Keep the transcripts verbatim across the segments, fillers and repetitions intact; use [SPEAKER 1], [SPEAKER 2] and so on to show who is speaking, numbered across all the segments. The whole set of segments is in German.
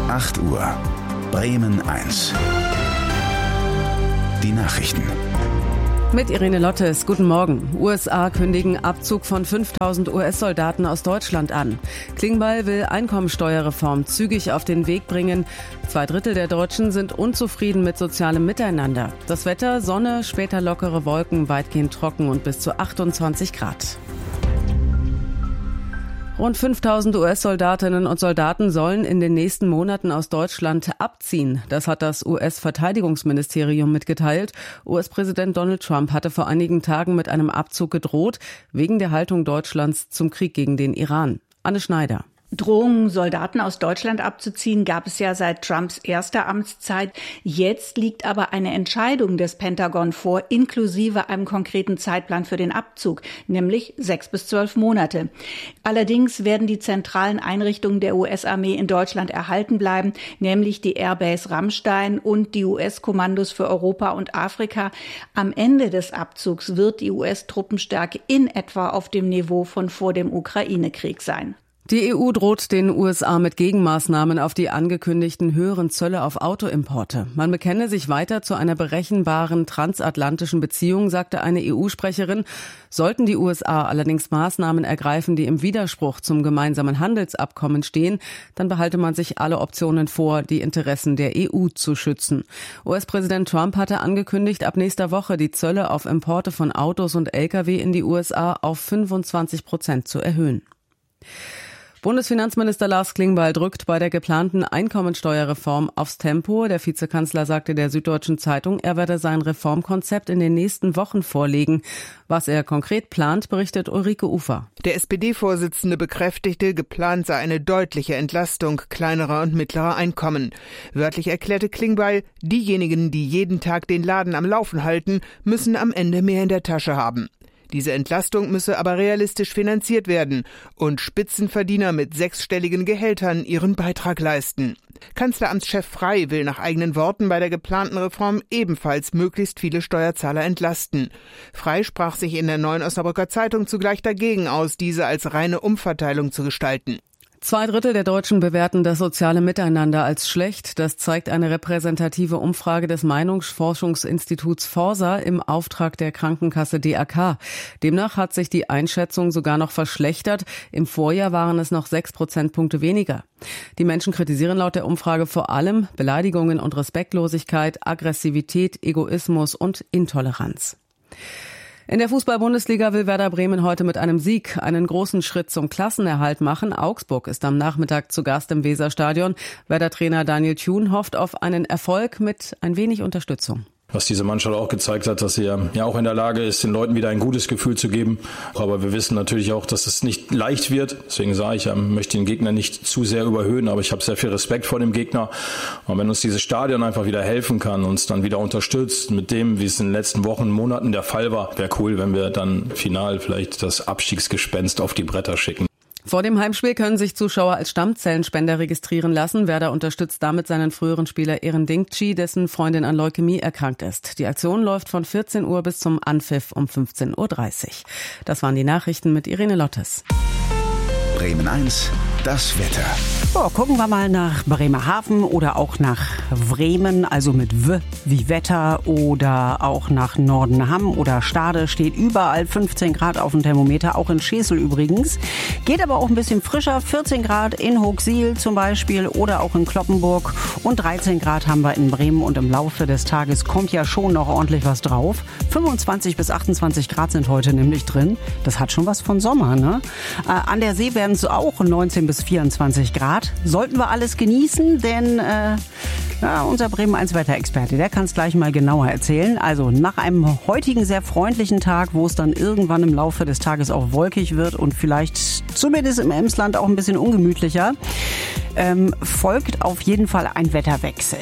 [SPEAKER 1] acht Uhr. Bremen eins. Die Nachrichten.
[SPEAKER 2] Mit Irene Lottes, guten Morgen. U S A kündigen Abzug von fünftausend U S-Soldaten aus Deutschland an. Klingbeil will Einkommensteuerreform zügig auf den Weg bringen. Zwei Drittel der Deutschen sind unzufrieden mit sozialem Miteinander. Das Wetter, Sonne, später lockere Wolken, weitgehend trocken und bis zu achtundzwanzig Grad. Rund fünftausend U S-Soldatinnen und Soldaten sollen in den nächsten Monaten aus Deutschland abziehen. Das hat das U S-Verteidigungsministerium mitgeteilt. U S-Präsident Donald Trump hatte vor einigen Tagen mit einem Abzug gedroht, wegen der Haltung Deutschlands zum Krieg gegen den Iran. Anne Schneider.
[SPEAKER 3] Drohungen, Soldaten aus Deutschland abzuziehen, gab es ja seit Trumps erster Amtszeit. Jetzt liegt aber eine Entscheidung des Pentagon vor, inklusive einem konkreten Zeitplan für den Abzug, nämlich sechs bis zwölf Monate. Allerdings werden die zentralen Einrichtungen der U S-Armee in Deutschland erhalten bleiben, nämlich die Airbase Ramstein und die U S-Kommandos für Europa und Afrika. Am Ende des Abzugs wird die U S-Truppenstärke in etwa auf dem Niveau von vor dem Ukraine-Krieg sein.
[SPEAKER 2] Die E U droht den U S A mit Gegenmaßnahmen auf die angekündigten höheren Zölle auf Autoimporte. Man bekenne sich weiter zu einer berechenbaren transatlantischen Beziehung, sagte eine E U-Sprecherin. Sollten die U S A allerdings Maßnahmen ergreifen, die im Widerspruch zum gemeinsamen Handelsabkommen stehen, dann behalte man sich alle Optionen vor, die Interessen der E U zu schützen. U S-Präsident Trump hatte angekündigt, ab nächster Woche die Zölle auf Importe von Autos und L K W in die U S A auf fünfundzwanzig Prozent zu erhöhen. Bundesfinanzminister Lars Klingbeil drückt bei der geplanten Einkommensteuerreform aufs Tempo. Der Vizekanzler sagte der Süddeutschen Zeitung, er werde sein Reformkonzept in den nächsten Wochen vorlegen. Was er konkret plant, berichtet Ulrike Ufer.
[SPEAKER 4] Der S P D-Vorsitzende bekräftigte, geplant sei eine deutliche Entlastung kleinerer und mittlerer Einkommen. Wörtlich erklärte Klingbeil, diejenigen, die jeden Tag den Laden am Laufen halten, müssen am Ende mehr in der Tasche haben. Diese Entlastung müsse aber realistisch finanziert werden und Spitzenverdiener mit sechsstelligen Gehältern ihren Beitrag leisten. Kanzleramtschef Frey will nach eigenen Worten bei der geplanten Reform ebenfalls möglichst viele Steuerzahler entlasten. Frey sprach sich in der Neuen Osnabrücker Zeitung zugleich dagegen aus, diese als reine Umverteilung zu gestalten.
[SPEAKER 2] Zwei Drittel der Deutschen bewerten das soziale Miteinander als schlecht. Das zeigt eine repräsentative Umfrage des Meinungsforschungsinstituts Forsa im Auftrag der Krankenkasse D R K. Demnach hat sich die Einschätzung sogar noch verschlechtert. Im Vorjahr waren es noch sechs Prozentpunkte weniger. Die Menschen kritisieren laut der Umfrage vor allem Beleidigungen und Respektlosigkeit, Aggressivität, Egoismus und Intoleranz. In der Fußball-Bundesliga will Werder Bremen heute mit einem Sieg einen großen Schritt zum Klassenerhalt machen. Augsburg ist am Nachmittag zu Gast im Weserstadion. Werder-Trainer Daniel Thun hofft auf einen Erfolg mit ein wenig Unterstützung.
[SPEAKER 5] Was diese Mannschaft auch gezeigt hat, dass sie ja auch in der Lage ist, den Leuten wieder ein gutes Gefühl zu geben. Aber wir wissen natürlich auch, dass es nicht leicht wird. Deswegen sage ich, ich möchte den Gegner nicht zu sehr überhöhen, aber ich habe sehr viel Respekt vor dem Gegner. Und wenn uns dieses Stadion einfach wieder helfen kann, uns dann wieder unterstützt mit dem, wie es in den letzten Wochen, Monaten der Fall war, wäre cool, wenn wir dann final vielleicht das Abstiegsgespenst auf die Bretter schicken.
[SPEAKER 2] Vor dem Heimspiel können sich Zuschauer als Stammzellenspender registrieren lassen. Werder unterstützt damit seinen früheren Spieler Eren Dinkci, dessen Freundin an Leukämie erkrankt ist. Die Aktion läuft von vierzehn Uhr bis zum Anpfiff um fünfzehn Uhr dreißig. Das waren die Nachrichten mit Irene Lottes.
[SPEAKER 1] Bremen eins, das Wetter.
[SPEAKER 6] So, gucken wir mal nach Bremerhaven oder auch nach Bremen, also mit W wie Wetter, oder auch nach Nordenham oder Stade. Steht überall fünfzehn Grad auf dem Thermometer, auch in Schesel übrigens. Geht aber auch ein bisschen frischer, vierzehn Grad in Hochsiel zum Beispiel oder auch in Cloppenburg. Und dreizehn Grad haben wir in Bremen, und im Laufe des Tages kommt ja schon noch ordentlich was drauf. fünfundzwanzig bis achtundzwanzig Grad sind heute nämlich drin. Das hat schon was von Sommer, ne? Äh, an der See werden es auch neunzehn bis vierundzwanzig Grad. Sollten wir alles genießen, denn äh, ja, unser Bremen eins Wetterexperte, der kann es gleich mal genauer erzählen. Also nach einem heutigen sehr freundlichen Tag, wo es dann irgendwann im Laufe des Tages auch wolkig wird und vielleicht zumindest im Emsland auch ein bisschen ungemütlicher, ähm, folgt auf jeden Fall ein Wetterwechsel.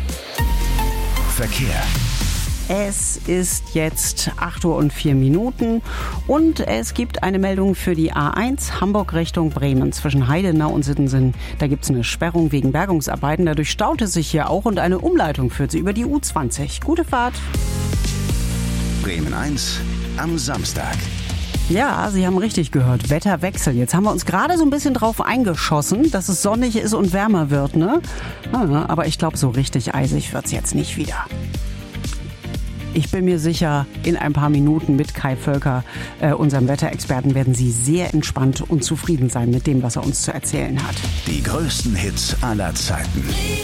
[SPEAKER 1] Verkehr.
[SPEAKER 6] Es ist jetzt acht Uhr und vier Minuten und es gibt eine Meldung für die A eins Hamburg Richtung Bremen zwischen Heidenau und Sittensen. Da gibt es eine Sperrung wegen Bergungsarbeiten. Dadurch staut es sich hier auch und eine Umleitung führt sie über die U zwanzig. Gute Fahrt.
[SPEAKER 1] Bremen eins am Samstag.
[SPEAKER 6] Ja, Sie haben richtig gehört. Wetterwechsel. Jetzt haben wir uns gerade so ein bisschen drauf eingeschossen, dass es sonnig ist und wärmer wird, ne? Ah, aber ich glaube, so richtig eisig wird's jetzt nicht wieder. Ich bin mir sicher, in ein paar Minuten mit Kai Völker, äh, unserem Wetterexperten, werden Sie sehr entspannt und zufrieden sein mit dem, was er uns zu erzählen hat.
[SPEAKER 1] Die größten Hits aller Zeiten.